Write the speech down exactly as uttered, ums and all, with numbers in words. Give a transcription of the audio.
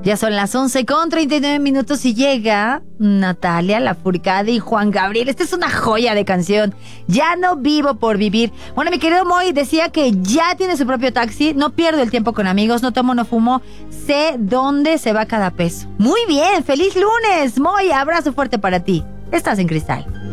Ya son las once con treinta y nueve minutos y llega Natalia Lafourcade y Juan Gabriel. Esta es una joya de canción. Ya no vivo por vivir. Bueno, mi querido Moy decía que ya tiene su propio taxi. No pierdo el tiempo con amigos, no tomo, no fumo. Sé dónde se va cada peso. Muy bien, feliz lunes, Moy. Abrazo fuerte para ti. Estás en Cristal.